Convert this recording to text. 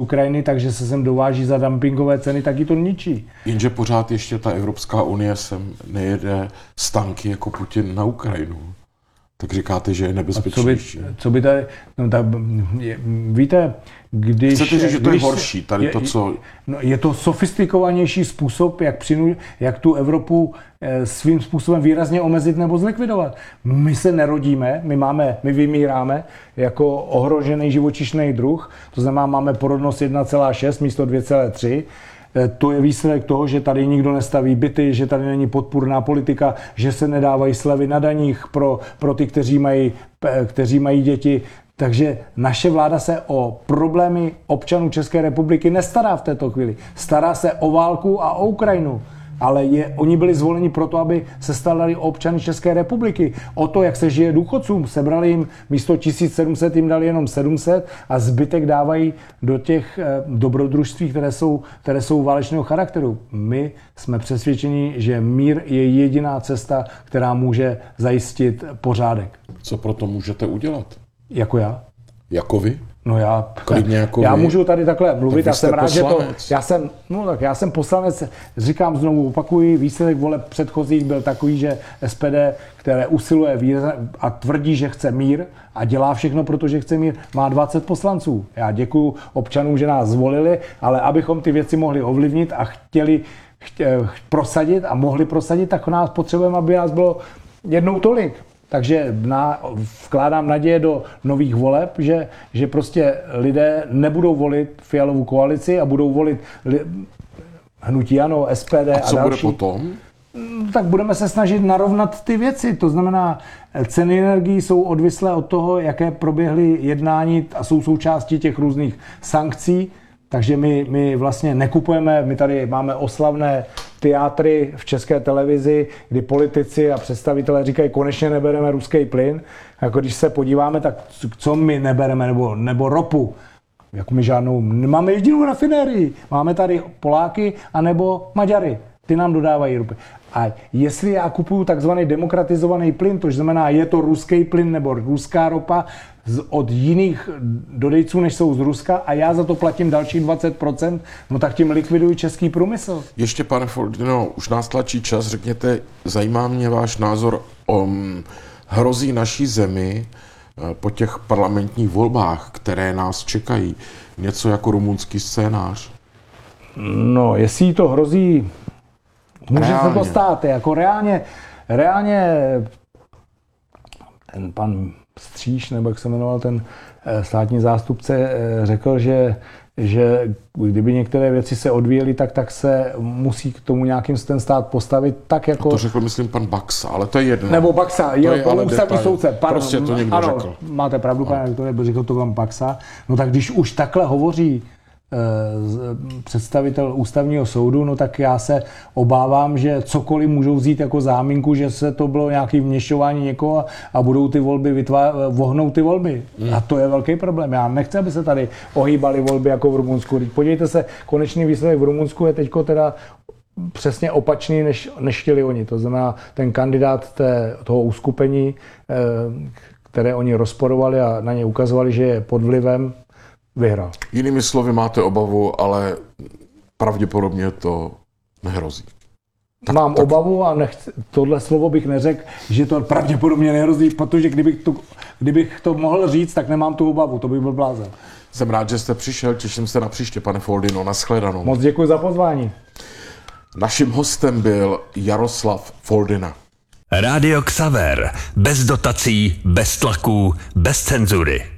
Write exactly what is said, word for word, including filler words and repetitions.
Ukrajiny, takže se sem dováží za dumpingové ceny, tak ji to ničí. Jenže pořád ještě ta Evropská unie sem nejede s tanky jako Putin na Ukrajinu. Tak říkáte, že je nebezpečnější. Co by, co by tady, no tak, je, víte, když... Chcete říct, že to když, je horší, tady je, to, co... No, je to sofistikovanější způsob, jak, přinu, jak tu Evropu eh, svým způsobem výrazně omezit nebo zlikvidovat. My se nerodíme, my, máme, my vymíráme jako ohrožený živočišný druh, to znamená, máme porodnost jedna celá šest místo dvě celá tři. To je výsledek toho, že tady nikdo nestaví byty, že tady není podpůrná politika, že se nedávají slevy na daních pro, pro ty, kteří mají, kteří mají děti. Takže naše vláda se o problémy občanů České republiky nestará v této chvíli. Stará se o válku a o Ukrajinu. Ale je, oni byli zvoleni proto, aby se starali o občany České republiky. O to, jak se žije důchodcům. Sebrali jim místo tisíc sedm set, jim dali jenom sedm set a zbytek dávají do těch eh, dobrodružství, které jsou, které jsou válečného charakteru. My jsme přesvědčeni, že mír je jediná cesta, která může zajistit pořádek. Co proto můžete udělat? Jako já? Jako vy? No já, Klidně jako já vy. můžu tady takhle mluvit, tak já jsem rád, že to, poslanec. já jsem, no tak já jsem poslanec, říkám znovu, opakuji, výsledek voleb předchozích byl takový, že S P D, které usiluje výrazně a tvrdí, že chce mír a dělá všechno, protože chce mír, má dvacet poslanců. Já děkuju občanům, že nás zvolili, ale abychom ty věci mohli ovlivnit a chtěli chtě, prosadit a mohli prosadit, tak nás potřebujeme, aby nás bylo jednou tolik. Takže na, vkládám naděje do nových voleb, že, že prostě lidé nebudou volit Fialovu koalici a budou volit li, hnutí ANO, S P D a, a co další. bude potom? Tak budeme se snažit narovnat ty věci. To znamená, ceny energií jsou odvislé od toho, jaké proběhly jednání a jsou součástí těch různých sankcí. Takže my, my vlastně nekupujeme, my tady máme oslavné teátry v České televizi, kdy politici a představitelé říkají, konečně nebereme ruský plyn. Jako když se podíváme, tak co my nebereme, nebo, nebo ropu. Jako my žádnou, nemáme jedinou rafinérii. Máme tady Poláky anebo Maďary. Ty nám dodávají ropy. A jestli já kupuju takzvaný demokratizovaný plyn, to znamená, je to ruský plyn nebo ruská ropa z, od jiných dodejců, než jsou z Ruska, a já za to platím další dvacet procent, no tak tím likviduji český průmysl. Ještě, pane Foldino, už nás tlačí čas, řekněte, zajímá mě váš názor, um, hrozí naší zemi po těch parlamentních volbách, které nás čekají, něco jako rumunský scénář? No, jestli to hrozí, může reálně. se to stát, jako reálně, reálně ten pan Stříž, nebo jak se jmenoval ten státní zástupce, řekl, že, že kdyby některé věci se odvíjely, tak, tak se musí k tomu nějakým ten stát postavit tak jako... To řekl, myslím, pan Baxa, ale to je jedno. Nebo Baxa, jo, je to ústavní soudce. Pardon, prostě to někdo ano, řekl. Máte pravdu, pane rektore, řekl to pan Baxa. No tak když už takhle hovoří představitel ústavního soudu, no tak já se obávám, že cokoliv můžou vzít jako záminku, že se to bylo nějaké vměšování někoho a, a budou ty volby vytvá, vohnou ty volby. Hmm. A to je velký problém. Já nechci, aby se tady ohýbaly volby jako v Rumunsku. Podívejte se, konečný výsledek v Rumunsku je teďko teda přesně opačný, než, než chtěli oni. To znamená, ten kandidát té, toho uskupení, které oni rozporovali a na ně ukazovali, že je pod vlivem, vyhrál. Jinými slovy, máte obavu, ale pravděpodobně to nehrozí. Tak, Mám tak... obavu a nechci, tohle slovo bych neřekl, že to pravděpodobně nehrozí, protože kdybych to, kdybych to mohl říct, tak nemám tu obavu, to bych byl blázen. Jsem rád, že jste přišel, těším se na příště, pane Foldino, nashledanou. Moc děkuji za pozvání. Naším hostem byl Jaroslav Foldina. Rádio Xaver. Bez dotací, bez tlaků, bez cenzury.